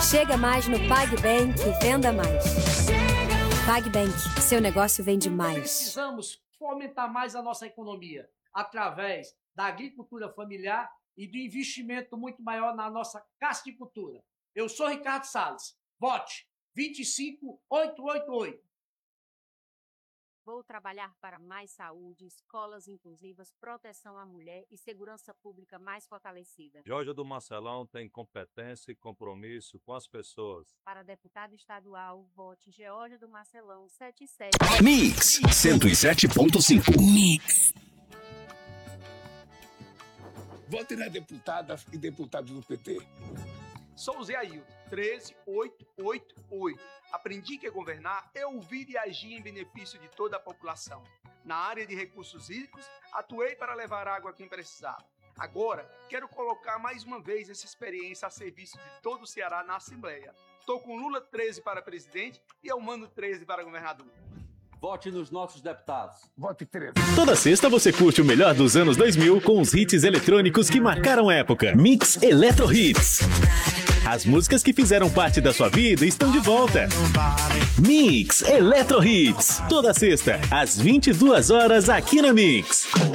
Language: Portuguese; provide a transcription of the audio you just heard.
Chega mais no PagBank e venda mais. PagBank, seu negócio vende mais. Precisamos fomentar mais a nossa economia através da agricultura familiar e do investimento muito maior na nossa casticultura. Eu sou Ricardo Salles. Vote 25888. Vou trabalhar para mais saúde, escolas inclusivas, proteção à mulher e segurança pública mais fortalecida. Georgia do Marcelão tem competência e compromisso com as pessoas. Para deputado estadual, vote Georgia do Marcelão 77. Mix 107.5. Mix. Vote na deputada e deputado do PT. Sou o Zé Ailton, 13888. Aprendi que governar é ouvir e agir em benefício de toda a população. Na área de recursos hídricos, atuei para levar água a quem precisava. Agora, quero colocar mais uma vez essa experiência a serviço de todo o Ceará na Assembleia. Estou com Lula 13 para presidente e Elmano 13 para governador. Vote nos nossos deputados. Vote 13. Toda sexta você curte o melhor dos anos 2000 com os hits eletrônicos que marcaram a época. Mix Eletro Hits. As músicas que fizeram parte da sua vida estão de volta. Mix Eletro Hits. Toda sexta, às 22 horas aqui na Mix.